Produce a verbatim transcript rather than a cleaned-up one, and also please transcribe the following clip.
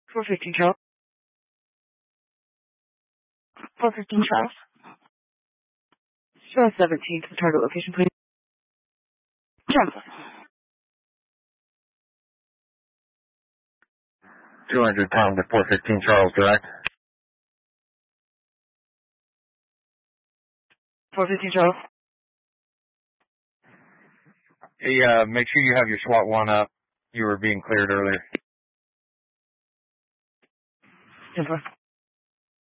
four fifteen Charles. four fifteen Charles. Charles seventeen to the target location, please. Charles. two hundred pound to four fifteen Charles, direct. four fifteen Charles. Hey, uh, make sure you have your SWAT one up. You were being cleared earlier. ten four.